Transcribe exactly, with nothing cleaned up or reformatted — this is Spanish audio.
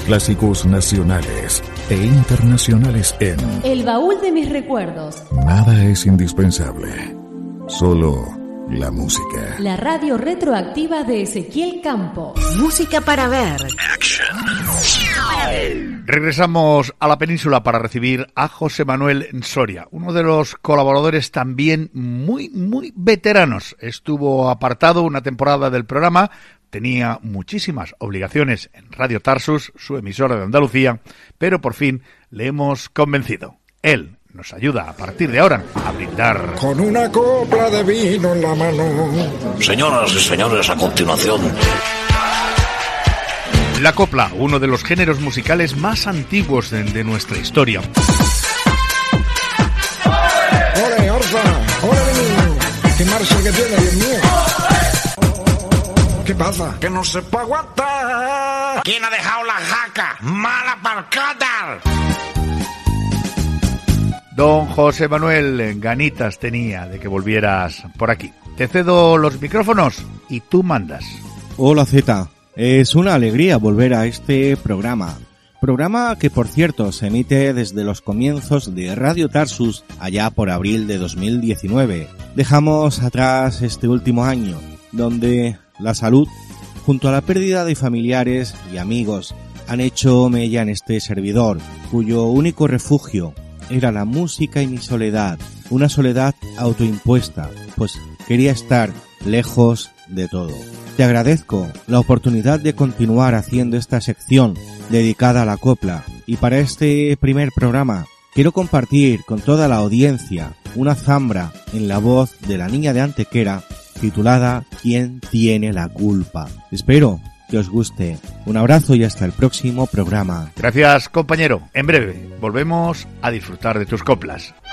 clásicos nacionales e internacionales en El baúl de mis recuerdos. Nada es indispensable, solo la música. La radio retroactiva de Ezequiel Campo. Música para ver. Regresamos a la península para recibir a José Manuel Soria, uno de los colaboradores también muy, muy veteranos. Estuvo apartado una temporada del programa, tenía muchísimas obligaciones en Radio Tarsus, su emisora de Andalucía, pero por fin le hemos convencido. Él nos ayuda a partir de ahora a brindar con una copla de vino en la mano. Señoras y señores, a continuación, la copla, uno de los géneros musicales más antiguos de, de nuestra historia. ¡Ole, Orza! ¡Ole, vení! ¡Qué marcha que tiene, Dios mío! ¿Qué pasa? Que no se puede aguantar. ¿Quién ha dejado la jaca? ¡Mala parcada! Don José Manuel, ganitas tenía de que volvieras por aquí. Te cedo los micrófonos y tú mandas. Hola, Zeta. Es una alegría volver a este programa. Programa que, por cierto, se emite desde los comienzos de Radio Tarsus, allá por abril de dos mil diecinueve. Dejamos atrás este último año, donde la salud, junto a la pérdida de familiares y amigos, han hecho mella en este servidor, cuyo único refugio era la música y mi soledad, una soledad autoimpuesta, pues quería estar lejos de todo. Te agradezco la oportunidad de continuar haciendo esta sección dedicada a la copla, y para este primer programa quiero compartir con toda la audiencia una zambra en la voz de la niña de Antequera titulada ¿Quién tiene la culpa? Espero que os guste. Un abrazo y hasta el próximo programa. Gracias, compañero. En breve volvemos a disfrutar de tus coplas.